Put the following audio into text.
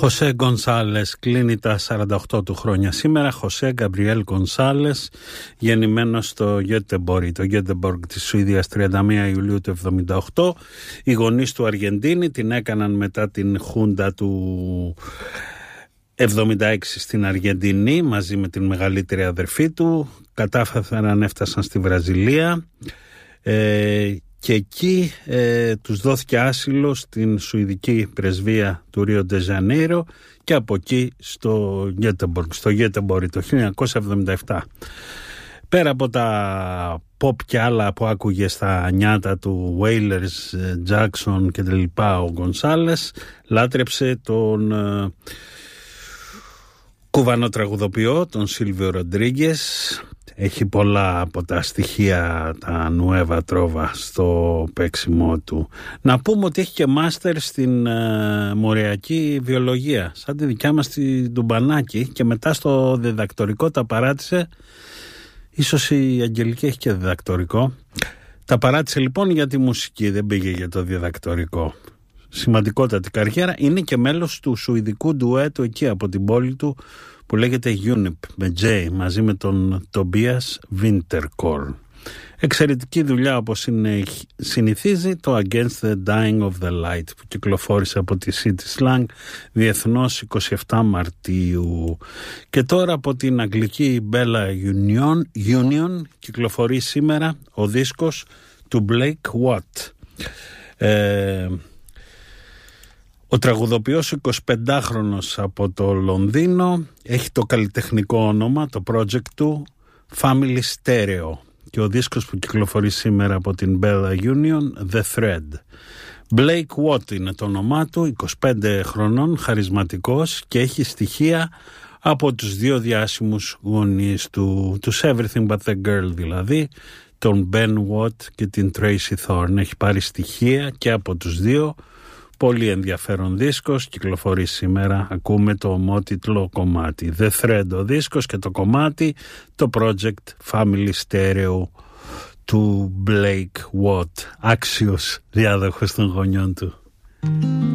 Χωσέ Γκονσάλες κλείνει τα 48 του χρόνια σήμερα. Χωσέ Γκαμπριέλ Γκονσάλες, γεννημένος στο Γκέτεμπορι, το Γκέτεμπορg της Σουηδίας, 31 Ιουλίου του 1978. Οι γονείς του Αργεντίνοι, την έκαναν μετά την χούντα του 76 στην Αργεντινή μαζί με την μεγαλύτερη αδερφή του. Κατάφεραν, έφτασαν στη Βραζιλία και εκεί τους δόθηκε άσυλο στην Σουηδική πρεσβεία του Ρίο ντε Ζανέιρο και από εκεί στο Γκέτεμπορι το 1977. Πέρα από τα pop και άλλα που άκουγε στα νιάτα του Wailers, Jackson και τα λοιπά, ο Γκονσάλες λάτρεψε τον κουβανό τραγουδοποιό, τον Σίλβιο Ροντρίγκες. Έχει πολλά από τα στοιχεία, τα νουέβα τρόβα στο παίξιμό του. Να πούμε ότι έχει και μάστερ στην μοριακή βιολογία, σαν τη δικιά μας τη Ντουμπανάκη, και μετά στο διδακτορικό τα παράτησε. Ίσως η Αγγελική έχει και διδακτορικό. Τα παράτησε λοιπόν για τη μουσική, δεν πήγε για το διδακτορικό. Σημαντικότατη καριέρα. Είναι και μέλος του σουηδικού ντουέτου εκεί από την πόλη του που λέγεται UNIP με J, μαζί με τον Tobias Winterkorn. Εξαιρετική δουλειά, όπως συνηθίζει, το Against the Dying of the Light που κυκλοφόρησε από τη City Slang διεθνώς 27 Μαρτίου. Και τώρα από την αγγλική Bella Union κυκλοφορεί σήμερα ο δίσκος του Blake Watt. Ο τραγουδοποιός 25χρονος από το Λονδίνο έχει το καλλιτεχνικό όνομα, το project του Family Stereo, και ο δίσκος που κυκλοφορεί σήμερα από την Bella Union, The Thread. Blake Watt είναι το όνομά του, 25 χρονών, χαρισματικός και έχει στοιχεία από τους δύο διάσημους γονείς του, τους Everything But The Girl δηλαδή, τον Ben Watt και την Tracy Thorn. Έχει πάρει στοιχεία και από τους δύο. Πολύ ενδιαφέρον δίσκος, κυκλοφορεί σήμερα. Ακούμε το ομότιτλο κομμάτι The Thread ο δίσκος και το κομμάτι το project Family Stereo του Blake Watt, άξιος διάδοχος των γονιών του.